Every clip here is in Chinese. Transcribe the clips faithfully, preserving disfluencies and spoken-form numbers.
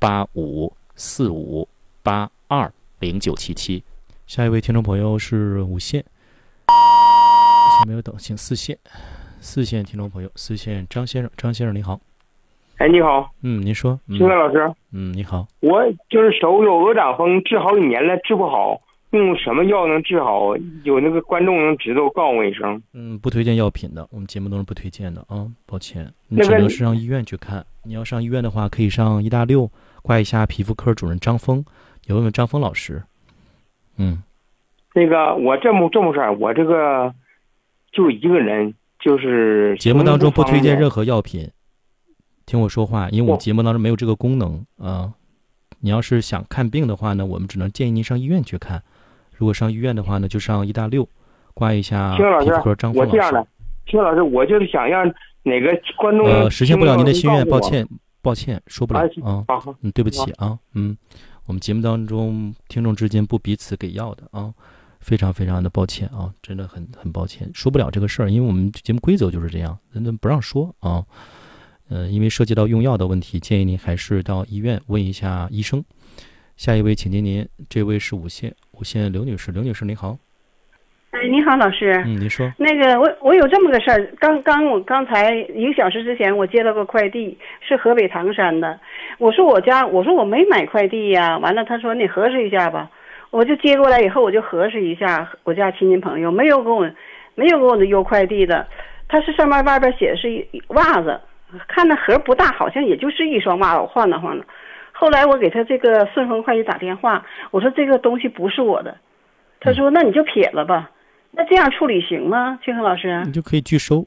八五四五八二零九七七。下一位听众朋友是五线，先没有等，请四线。四线听众朋友，四线张先生，张先生你好。 哎，你好。 嗯，您说。 青山老师。 嗯，你好。 我就是手有鹅掌风，治好几年了，治不好，用什么药能治好？有那个观众能知道，告诉我一声。 嗯，不推荐药品的，我们节目都是不推荐的啊，抱歉，你只能是上医院去看。那个、你要上医院的话，可以上医大六挂一下皮肤科主任张峰，也问问张峰老师。嗯， 那个我这么这么事儿，我这个就一个人。就是节目当中不推荐任何药品，听我说话，因为我们节目当中没有这个功能啊、呃。你要是想看病的话呢，我们只能建议您上医院去看。如果上医院的话呢，就上医大六，挂一下皮肤科张峰老师。 我这样的，秦老师，我就是想让哪个观众呃实现不了您的心愿，抱歉，抱歉，说不了啊。 啊嗯，对不起啊，嗯，我们节目当中听众之间不彼此给药的啊。非常非常的抱歉啊，真的很很抱歉，说不了这个事儿，因为我们节目规则就是这样，人家不让说啊。呃，因为涉及到用药的问题，建议您还是到医院问一下医生。下一位，请接您，这位是五线，五线刘女士，刘女士您好。 哎，你好，老师。 嗯，您说。 那个，我我有这么个事儿，刚刚我刚才一个小时之前，我接了个快递，是河北唐山的。我说我家，我说我没买快递呀，完了他说你核实一下吧。我就接过来以后，我就核实一下我家亲戚朋友没有给我，没有给我的邮快递的，他是上面外边写的是一袜子，看那盒不大，好像也就是一双袜子，我晃荡晃荡。后来我给他这个顺丰快递打电话，我说这个东西不是我的，他说那你就撇了吧。那这样处理行吗，清河老师？ 你就可以拒收。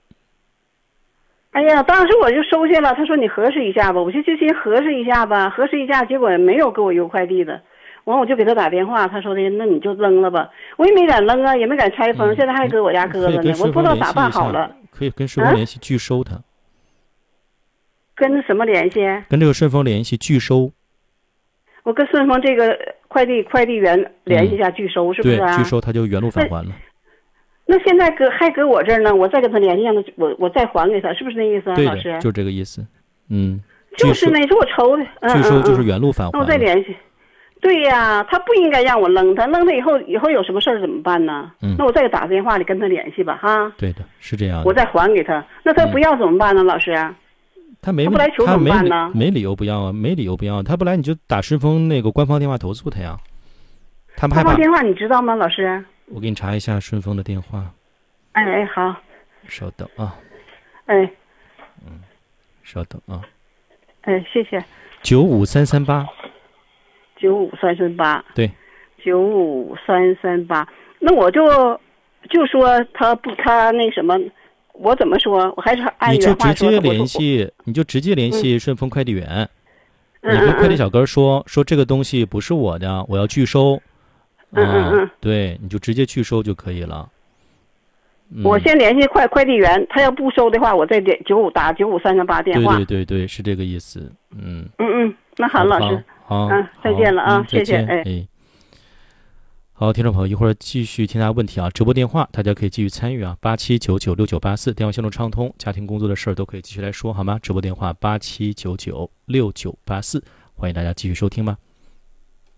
哎呀，当时我就收下了，他说你核实一下吧，我就就先核实一下吧，核实一下，结果没有给我邮快递的。完我就给他打电话，他说的那你就扔了吧，我也没敢扔啊，也没敢拆封、嗯、现在还搁我家搁着呢，我不知道咋办好了。 可以跟顺丰联系拒收它、啊、 跟什么联系？ 跟这个顺丰联系拒收。 我跟顺丰这个快递快递员联系一下拒收、嗯、是不是啊？ 对，拒收他就原路返还了。 那现在搁还搁我这儿呢，我再跟他联系，让他我我再还给他，是不是那意思啊？ 对老师就这个意思。嗯， 就是那是我抽的。 拒收就是原路返还、嗯嗯、 那我再联系。对呀，他不应该让我扔他，扔他以后以后有什么事儿怎么办呢？嗯，那我再打个电话，你跟他联系吧，哈。 对的，是这样的。 我再还给他，那他不要怎么办呢，嗯、老师？ 他没他不来求怎么办呢？ 没理由不要啊，没理由不要。他不来你就打顺丰那个官方电话投诉他呀。他们害怕。 官方电话你知道吗，老师？ 我给你查一下顺丰的电话。 哎哎，好。 稍等啊。 哎。 嗯，稍等啊。 哎，谢谢。 九五三三八。 九五三三八， 对， 九五三三八。那我就就说他不，他那什么，我怎么说？我还是按原话说。 你就直接联系，你就直接联系顺丰快递员。嗯、你跟快递小哥说、嗯、说这个东西不是我的，我要拒收。 嗯嗯嗯。 对，你就直接拒收就可以了。嗯、 我先联系快快递员，他要不收的话，我再点九五打九五三三八电话。 对对对对，是这个意思。嗯嗯嗯，那好，老师。 好， 嗯，再见了啊， 嗯、 谢谢， 哎，哎，好，听众朋友，一会儿继续听大家问题啊，直播电话大家可以继续参与啊，八七九九六九八四，电话线路畅通，家庭工作的事儿都可以继续来说，好吗？直播电话八七九九六九八四，欢迎大家继续收听吧。